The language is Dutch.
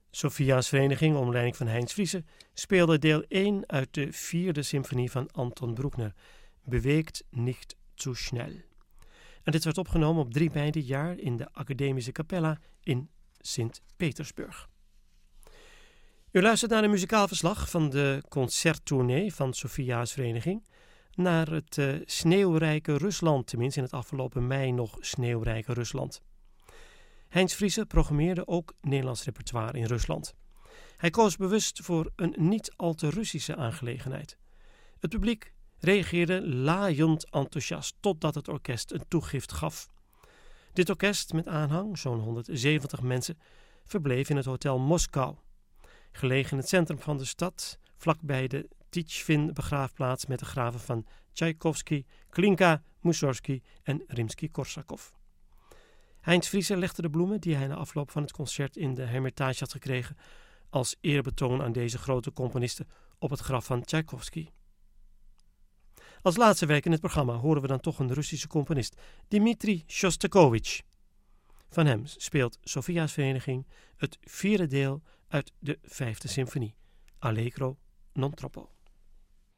Sofia's Vereniging, onder leiding van Heinz Friese, speelde deel 1 uit de 4e symfonie van Anton Bruckner, Beweegt nicht zu schnell. En dit werd opgenomen op 3 mei dit jaar in de Academische Capella in Sint-Petersburg. U luistert naar een muzikaal verslag van de concerttournee van Sofia's Vereniging naar het sneeuwrijke Rusland, tenminste in het afgelopen mei nog sneeuwrijke Rusland. Heinz Friese programmeerde ook Nederlands repertoire in Rusland. Hij koos bewust voor een niet al te Russische aangelegenheid. Het publiek reageerde laaiend enthousiast totdat het orkest een toegift gaf. Dit orkest met aanhang, zo'n 170 mensen, verbleef in het Hotel Moskou, gelegen in het centrum van de stad, vlakbij de Tichvin begraafplaats met de graven van Tchaikovsky, Glinka, Mussorgsky en Rimsky-Korsakov. Heinz Friese legde de bloemen die hij na afloop van het concert in de Hermitage had gekregen als eerbetoon aan deze grote componisten op het graf van Tchaikovsky. Als laatste werk in het programma horen we dan toch een Russische componist, Dmitri Shostakovich. Van hem speelt Sofia's Vereniging het 4e deel uit de 5e symfonie, Allegro non troppo.